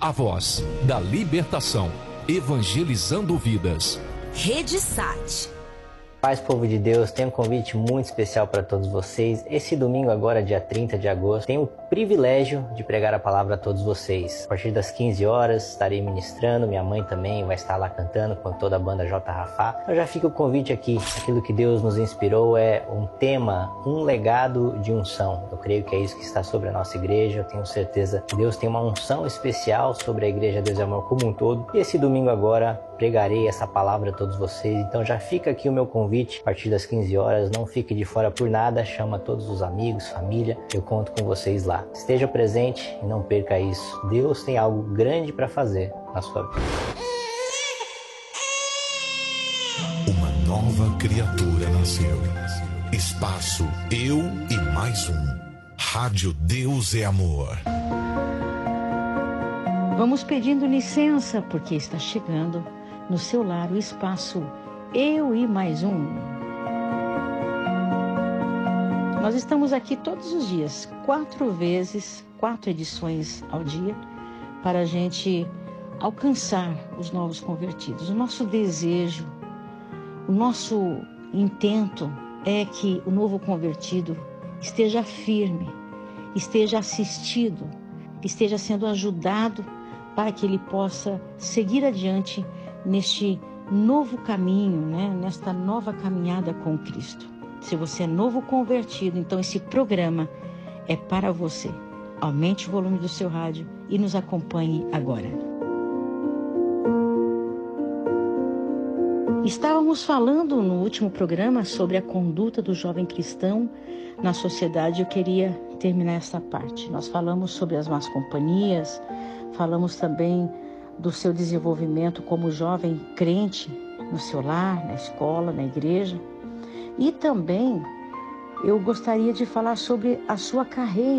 a voz da libertação, evangelizando vidas. Rede Sat. Paz, povo de Deus, tenho um convite muito especial para todos vocês. Esse domingo agora, dia 30 de agosto, tenho o privilégio de pregar a palavra a todos vocês. A partir das 15 horas estarei ministrando, minha mãe também vai estar lá cantando com toda a banda J. Rafá. Eu já fica o convite aqui, aquilo que Deus nos inspirou é um tema, um legado de unção. Eu creio que é isso que está sobre a nossa igreja, eu tenho certeza que Deus tem uma unção especial sobre a igreja Deus e Amor como um todo. E esse domingo agora pregarei essa palavra a todos vocês, então já fica aqui o meu convite a partir das 15 horas, não fique de fora por nada, chama todos os amigos, família, eu conto com vocês lá. Esteja presente e não perca isso, Deus tem algo grande para fazer na sua vida. Uma nova criatura nasceu, espaço Eu e Mais Um, Rádio Deus é Amor. Vamos pedindo licença porque está chegando no seu lar o espaço Eu e Mais Um. Nós estamos aqui todos os dias, 4 vezes, 4 edições ao dia, para a gente alcançar os novos convertidos. O nosso desejo, o nosso intento é que o novo convertido esteja firme, esteja assistido, esteja sendo ajudado para que ele possa seguir adiante neste novo caminho, nesta nova caminhada com Cristo. Se você é novo convertido, então esse programa é para você. Aumente o volume do seu rádio e nos acompanhe agora. Estávamos falando no último programa sobre a conduta do jovem cristão na sociedade. Eu queria terminar essa parte. Nós falamos sobre as más companhias, falamos também do seu desenvolvimento como jovem crente no seu lar, na escola, na igreja. E também eu gostaria de falar sobre a sua carreira